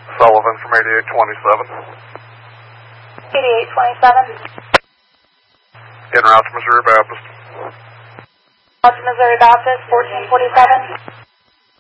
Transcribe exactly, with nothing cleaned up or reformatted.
Sullivan from eighty-eight twenty-seven. eighty-eight twenty-seven. En route to Missouri Baptist. Out to Missouri Baptist, fourteen forty-seven.